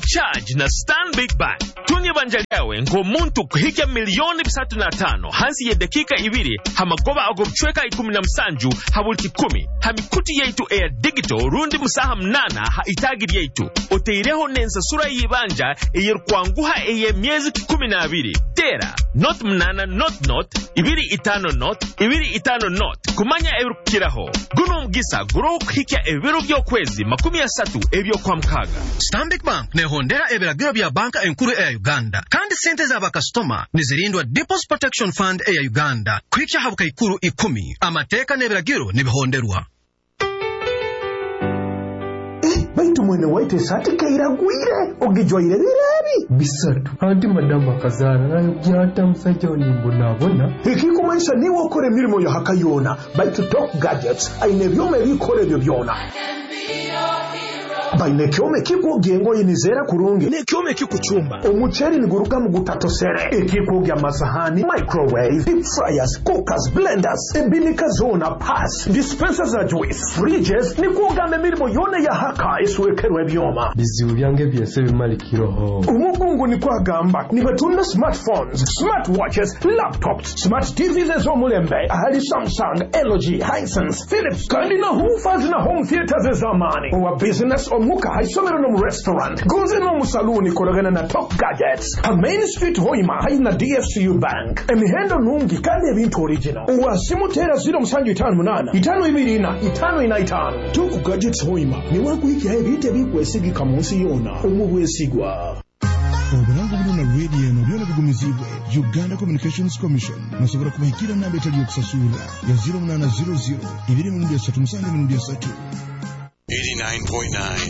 charge na Stanbic Bank. Tunye banjaliawe ngo muntu kuhika milioni 35 hansi ya dakika ibiri hamagoba agobchweka 17 habulki 10 hamikuti yaitu air digital rundi musaha mnana haitagiri yaitu oteireho nensa sura yibanja eyirkwanguha eye miezi 12 tera not mnana not ibiri itano not kumanya ebirukiraho guno mgisa guro kuhika ebiro byokwezi 13 ebyo kwa mkaga. Stanbic Bank nehondera ebiragiro bya banka enkuru ya Uganda kandi sente za bakastoma nizirindwa Deposit Protection Fund ya Uganda kwikya habuka ikuru 10 amateka nebiragiro nibihonderwa. Baitu mwene waite sati kairagwire ogijwaire birabi bisatu anti madama kazana nayo byata musajja onimbonabona ikikumaisha niwo kore mirimo ya hakayona baitu Top Gadgets aine byome bikore byo byona baine kyome kikugengo yinizera kurungi ne kyome kikuchumba omucheri niguruka mu gutatosere ekikugya masahani microwave deep fryers cookers blenders ebinika zona pass dispensers za juice fridges nikugame mirimo yone ya haka iswekerwe byoma bizibu byange byese bimalikiroho umugungu ni kwagamba ni batunda smartphones smartwatches laptops smart TVs zo mulembe ahali Samsung LG Hisense Philips kandi na hoofers na home theaters zamani wa business muka haisomero no mu restaurant goze no mu saluni koragana na Top Gadgets a Main Street Hoima haina DFCU Bank emihendo nungi kandi ebintu original uwa simutera 058 525 Top Gadgets Hoima ni wakuiki haibite bikwesigi kamusi yona umubwesigwa obulango buno na radio no byona bigumizibwe Uganda Communications Commission nasobora kubahikira namba etali okusasula ya 0800 233 89.9